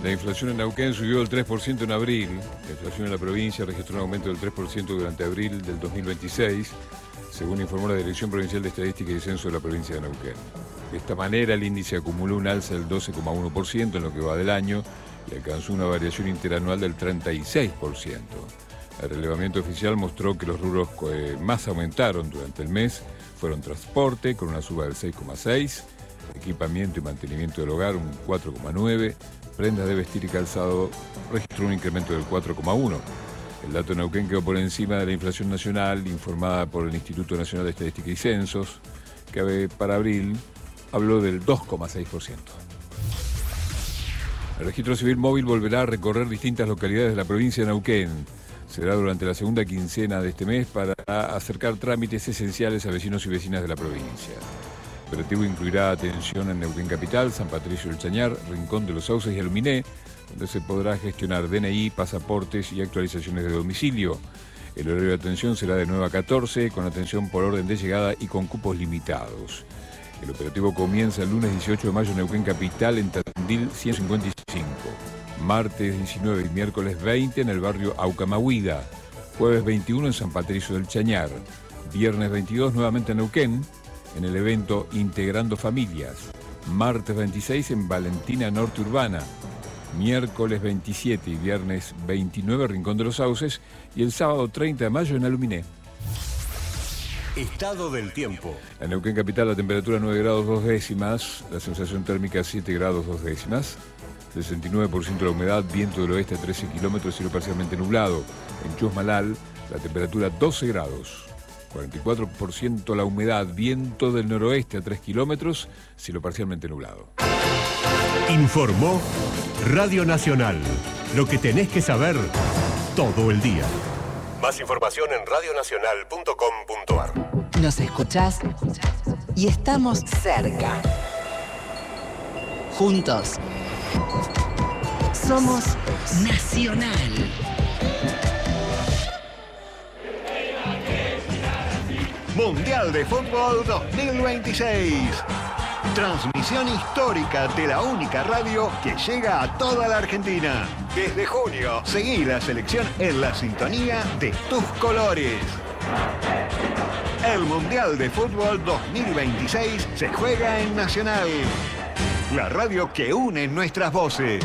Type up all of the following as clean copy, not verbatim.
La inflación en Neuquén subió del 3% en abril. La inflación en la provincia registró un aumento del 3% durante abril del 2026, según informó la Dirección Provincial de Estadística y Censo de la provincia de Neuquén. De esta manera, el índice acumuló un alza del 12,1% en lo que va del año y alcanzó una variación interanual del 36%. El relevamiento oficial mostró que los rubros que más aumentaron durante el mes fueron transporte, con una suba del 6,6%, equipamiento y mantenimiento del hogar, un 4,9%, prendas de vestir y calzado registró un incremento del 4,1%. El dato de Neuquén quedó por encima de la inflación nacional informada por el Instituto Nacional de Estadística y Censos, que para abril habló del 2,6%. El registro civil móvil volverá a recorrer distintas localidades de la provincia de Neuquén. Será durante la segunda quincena de este mes para acercar trámites esenciales a vecinos y vecinas de la provincia. El operativo incluirá atención en Neuquén Capital, San Patricio del Chañar, Rincón de los Sauces y Aluminé, donde se podrá gestionar DNI, pasaportes y actualizaciones de domicilio. El horario de atención será de 9 a 14, con atención por orden de llegada y con cupos limitados. El operativo comienza el lunes 18 de mayo en Neuquén Capital, en Tandil 155. Martes 19 y miércoles 20 en el barrio Aucamahuida. Jueves 21 en San Patricio del Chañar. Viernes 22 nuevamente en Neuquén, en el evento Integrando Familias. Martes 26 en Valentina Norte Urbana. Miércoles 27 y viernes 29 Rincón de los Sauces. Y el sábado 30 de mayo en Aluminé. Estado del tiempo. En Neuquén Capital la temperatura 9 grados 2 décimas, la sensación térmica 7 grados 2 décimas, 69% de la humedad, viento del oeste a 13 kilómetros, cielo parcialmente nublado. En Chusmalal la temperatura 12 grados, 44% la humedad, viento del noroeste a 3 kilómetros, cielo parcialmente nublado. Informó Radio Nacional. Lo que tenés que saber todo el día. Más información en radionacional.com.ar. Nos escuchás y estamos cerca. Juntos. Somos Nacional. Mundial de Fútbol 2026. Transmisión histórica de la única radio que llega a toda la Argentina. Desde junio, seguí la selección en la sintonía de tus colores. El Mundial de Fútbol 2026 se juega en Nacional. La radio que une nuestras voces.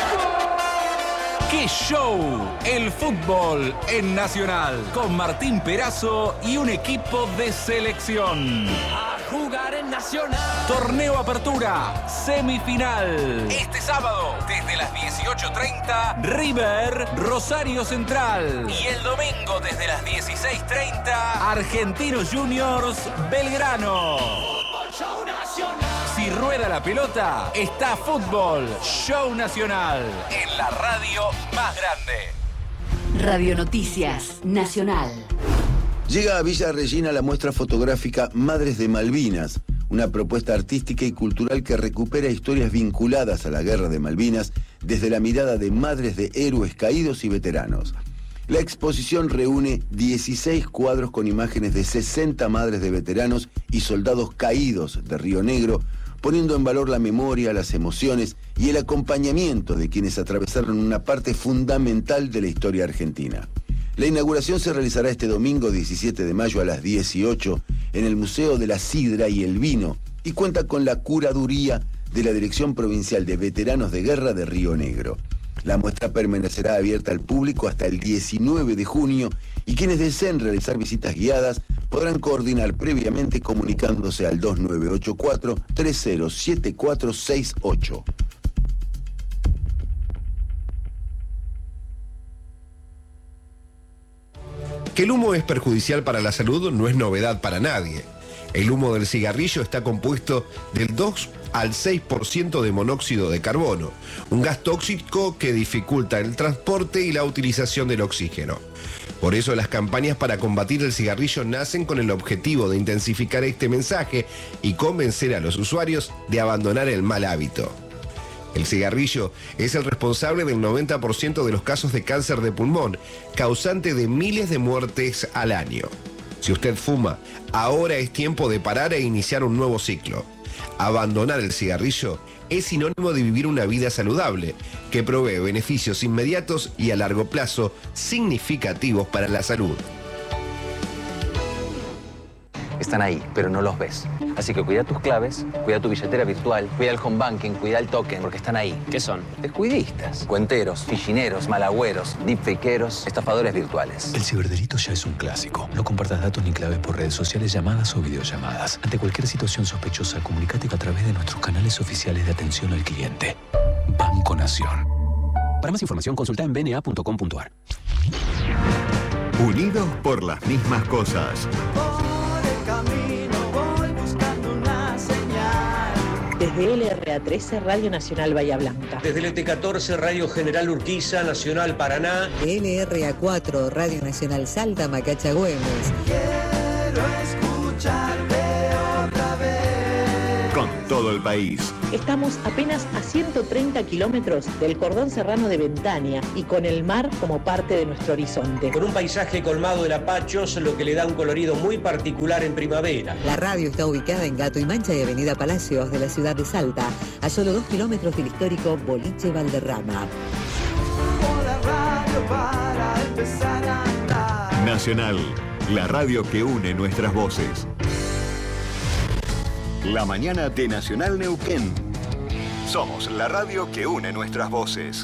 ¡Qué show! El fútbol en Nacional, con Martín Perazo y un equipo de selección. A jugar en Nacional. Torneo Apertura, semifinal. Este sábado, desde las 18:30, River, Rosario Central. Y el domingo, desde las 16:30, Argentinos Juniors, Belgrano. Fútbol Show Nacional. Si rueda la pelota, está Fútbol Show Nacional, en la radio más grande. Radio Noticias Nacional. Llega a Villa Regina la muestra fotográfica Madres de Malvinas, una propuesta artística y cultural que recupera historias vinculadas a la Guerra de Malvinas desde la mirada de madres de héroes caídos y veteranos. La exposición reúne 16 cuadros con imágenes de 60 madres de veteranos y soldados caídos de Río Negro, poniendo en valor la memoria, las emociones y el acompañamiento de quienes atravesaron una parte fundamental de la historia argentina. La inauguración se realizará este domingo 17 de mayo a las 18 en el Museo de la Sidra y el Vino y cuenta con la curaduría de la Dirección Provincial de Veteranos de Guerra de Río Negro. La muestra permanecerá abierta al público hasta el 19 de junio y quienes deseen realizar visitas guiadas podrán coordinar previamente comunicándose al 2984-307468. Que el humo es perjudicial para la salud no es novedad para nadie. El humo del cigarrillo está compuesto del 2 al 6% de monóxido de carbono, un gas tóxico que dificulta el transporte y la utilización del oxígeno. Por eso las campañas para combatir el cigarrillo nacen con el objetivo de intensificar este mensaje y convencer a los usuarios de abandonar el mal hábito. El cigarrillo es el responsable del 90% de los casos de cáncer de pulmón, causante de miles de muertes al año. Si usted fuma, ahora es tiempo de parar e iniciar un nuevo ciclo. Abandonar el cigarrillo es sinónimo de vivir una vida saludable, que provee beneficios inmediatos y a largo plazo significativos para la salud. Están ahí, pero no los ves. Así que cuida tus claves, cuida tu billetera virtual, cuida el home banking, cuida el token, porque están ahí. ¿Qué son? Descuidistas, cuenteros, fichineros, malagüeros, deepfakeros, estafadores virtuales. El ciberdelito ya es un clásico. No compartas datos ni claves por redes sociales, llamadas o videollamadas. Ante cualquier situación sospechosa, comunícate a través de nuestros canales oficiales de atención al cliente. Banco Nación. Para más información, consulta en bna.com.ar. Unidos por las mismas cosas. Desde LRA13, Radio Nacional Bahía Blanca. Desde el ET14, Radio General Urquiza, Nacional Paraná. LRA4, Radio Nacional Salta, Macacha Güemes. Quiero escucharte otra vez. Con todo el país. Estamos apenas a 130 kilómetros del cordón serrano de Ventania y con el mar como parte de nuestro horizonte. Con un paisaje colmado de lapachos, lo que le da un colorido muy particular en primavera. La radio está ubicada en Gato y Mancha y Avenida Palacios de la ciudad de Salta, a solo 2 kilómetros del histórico Boliche Valderrama. Nacional, la radio que une nuestras voces. La mañana de Nacional Neuquén. Somos la radio que une nuestras voces.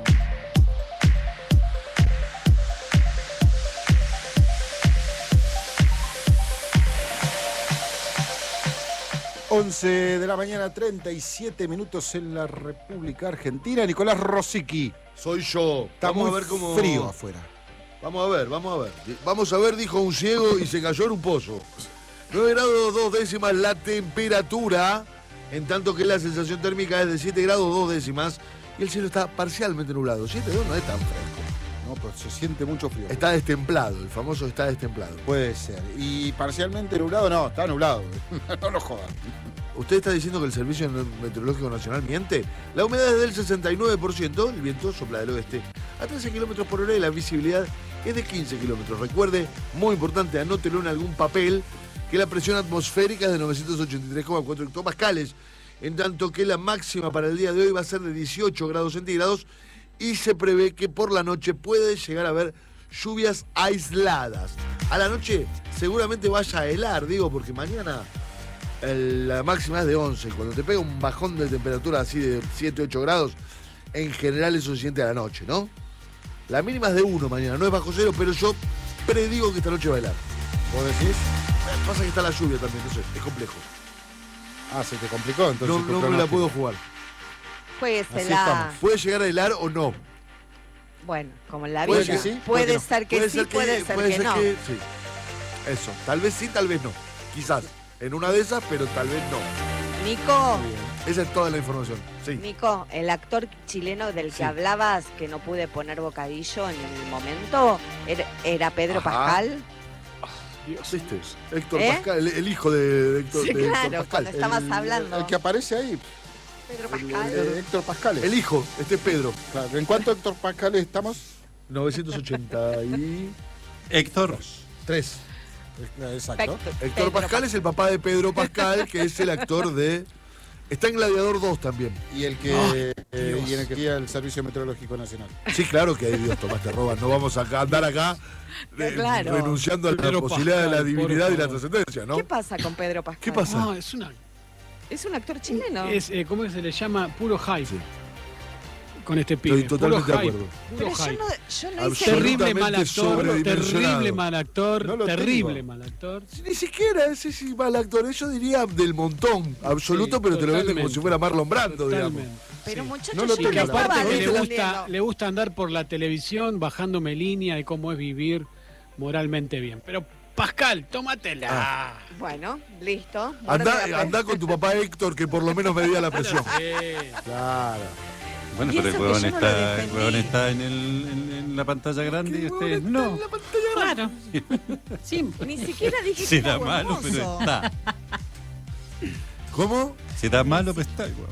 Once de la mañana, 37 minutos en la República Argentina. Nicolás Rosicky. Soy yo. Está vamos muy a ver cómo frío afuera. Vamos a ver. Vamos a ver, dijo un ciego y se cayó en un pozo. 9 grados 2 décimas la temperatura, en tanto que la sensación térmica es de 7 grados 2 décimas y el cielo está parcialmente nublado. 7 grados no es tan fresco. No, pero se siente mucho frío. Está destemplado, el famoso está destemplado. Puede ser. ¿Y parcialmente nublado? No, está nublado. No lo jodan. ¿Usted está diciendo que el Servicio Meteorológico Nacional miente? La humedad es del 69%, el viento sopla del oeste a 13 kilómetros por hora y la visibilidad es de 15 kilómetros. Recuerde, muy importante, anótelo en algún papel, que la presión atmosférica es de 983,4 hectopascales, en tanto que la máxima para el día de hoy va a ser de 18 grados centígrados y se prevé que por la noche puede llegar a haber lluvias aisladas. A la noche seguramente vaya a helar, digo, porque mañana la máxima es de 11. Cuando te pega un bajón de temperatura así de 7, 8 grados, en general eso se siente a la noche, ¿no? La mínima es de 1 mañana, no es bajo cero, pero yo predigo que esta noche va a helar. ¿Vos decís? Pasa que está la lluvia también, no sé, es complejo. Ah, se te complicó entonces. No me la puedo jugar. Jueguesela. ¿Puede llegar a helar o no? Bueno, como en la Puede vida. que sí, Puede ser que sí, puede ser que no. Sí. Eso, tal vez sí, tal vez no. Quizás en una de esas, pero tal vez no. Nico. Esa es toda la información. Sí. Nico, el actor chileno del que hablabas, que no pude poner bocadillo en el momento, era Pedro Pascal. ¿Viste? Héctor Pascal, el hijo de Héctor, sí, de claro, Héctor Pascal. cuando estabas hablando. El que aparece ahí. Pedro Pascal. Héctor Pascal. El hijo, este es Pedro. Claro. ¿En cuánto Héctor Pascal estamos? 980 y... Héctor. 3. Exacto. Héctor Pascal es el papá de Pedro Pascal, que es el actor de... Está en Gladiador 2 también. Y el que y en el que guía el Servicio Meteorológico Nacional. Sí, claro que hay Dios, Tomás, te roban. No vamos a andar acá claro. renunciando a la posibilidad de la divinidad y la trascendencia, ¿no? ¿Qué pasa con Pedro Pascal? ¿Qué pasa? No, es un actor chileno. Es, ¿cómo se le llama? Puro hype. Sí. Con este pibe. Estoy totalmente de acuerdo. Pero yo no hice... Terrible mal actor, terrible mal actor, terrible mal actor. Ni siquiera ese sí mal actor, yo diría del montón, absoluto, sí, pero te lo venden como si fuera Marlon Brando, digamos. Pero muchachos, no lo que aparte le gusta andar por la televisión bajándome línea de cómo es vivir moralmente bien. Pero Pascal, tómatela. Bueno, listo. Andá con tu papá Héctor, que por lo menos medía la presión. Claro. Bueno, pero el huevón está en la pantalla grande y ustedes no. Claro. Sí, ni siquiera dije que era malo, pero está. ¿Cómo? Si está malo, pero está igual.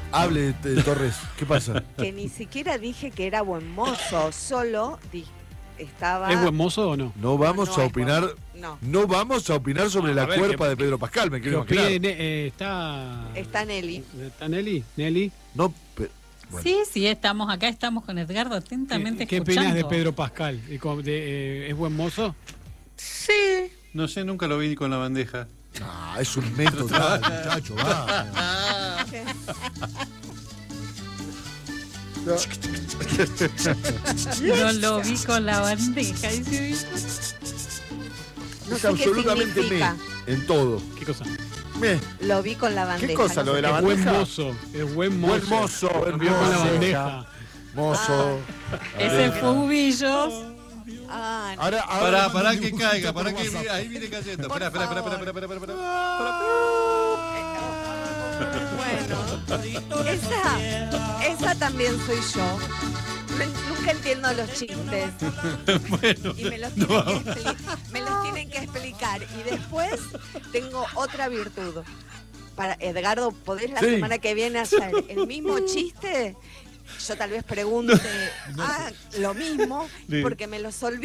Hable, Torres, ¿qué pasa? Que ni siquiera dije que era buen mozo, solo estaba... ¿Es buen mozo o no? No vamos a opinar. No vamos a opinar sobre la cuerpa de Pedro Pascal, me quiero imaginar. Está Nelly. ¿Está Nelly? ¿Nelly? No, Sí, estamos acá, estamos con Edgardo atentamente ¿Qué escuchando. opinas de Pedro Pascal? ¿Es buen mozo? Sí. No sé, nunca lo vi con la bandeja. Ah, es un método, muchacho, va. No lo vi con la bandeja. Dice. No Es sé qué absolutamente significa. en todo. ¿Qué cosa? Lo vi con la bandeja. ¿Qué cosa? ¿Lo de la Es bandeja? buen mozo. Es buen mozo. Buen mozo. Lo vio con la bandeja. Mozo. Ese fue Ubillos. Pará que caiga, pará que ahí viene cayendo. Espera. Bueno, esa también soy yo. Nunca entiendo los chistes. Bueno, y me los tienen que explicar. Y después tengo otra virtud. Para Edgardo, ¿podés la semana que viene hacer el mismo chiste? Yo tal vez pregunte lo mismo, porque me los olvido.